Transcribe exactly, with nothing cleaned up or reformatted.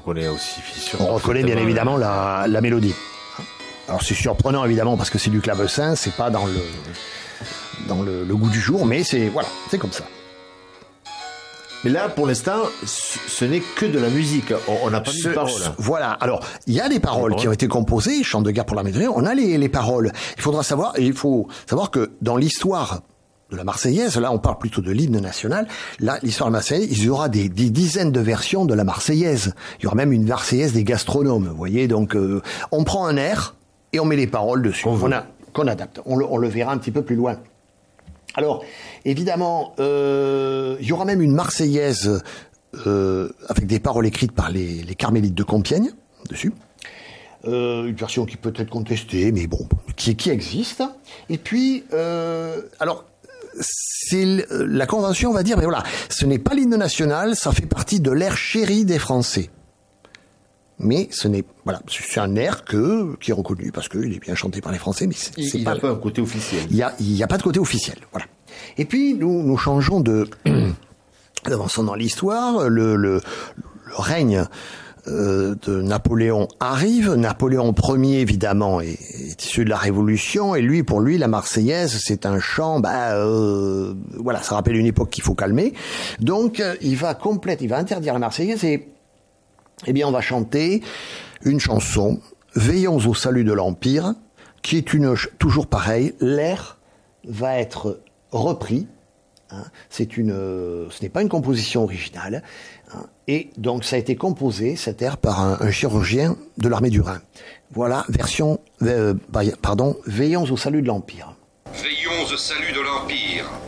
reconnaît aussi. Sûr, on reconnaît bien évidemment la, la mélodie. Alors c'est surprenant évidemment parce que c'est du clavecin, c'est pas dans le dans le, le goût du jour, mais c'est voilà, c'est comme ça. Mais là, pour l'instant, ce n'est que de la musique. On n'a pas mis de paroles. Voilà. Alors, il y a des paroles qui ont été composées, Chant de guerre pour la Méditerranée. On a les, les paroles. Il faudra savoir, et il faut savoir que dans l'histoire de la Marseillaise, là, on parle plutôt de l'hymne national. Là, l'histoire de la Marseillaise, il y aura des, des dizaines de versions de la Marseillaise. Il y aura même une Marseillaise des gastronomes. Vous voyez, donc, euh, on prend un air et on met les paroles dessus. On a, qu'on adapte. On le, on le verra un petit peu plus loin. Alors, évidemment, euh, il y aura même une Marseillaise euh, avec des paroles écrites par les, les Carmélites de Compiègne, dessus. Euh, une version qui peut être contestée, mais bon, qui, qui existe. Et puis, euh, alors, c'est la Convention va dire, mais voilà, ce n'est pas l'hymne national, ça fait partie de l'air chéri des Français. Mais ce n'est voilà, c'est un air que qui est reconnu parce qu'il est bien chanté par les Français, mais c'est, c'est il pas n'a pas un côté officiel. Il y a il y a pas de côté officiel, voilà. Et puis nous nous changeons de avançons dans l'histoire, le le, le règne euh, de Napoléon arrive. Napoléon Ier évidemment est, est issu de la Révolution et lui pour lui la Marseillaise c'est un chant bah euh, voilà, ça rappelle une époque qu'il faut calmer. Donc il va complète, il va interdire la Marseillaise et eh bien, on va chanter une chanson, Veillons au salut de l'Empire, qui est une, toujours pareil, l'air va être repris, hein, c'est une, ce n'est pas une composition originale, hein, et donc ça a été composé, cet air, par un, un chirurgien de l'armée du Rhin. Voilà, version, euh, pardon, Veillons au salut de l'Empire. Veillons au salut de l'Empire.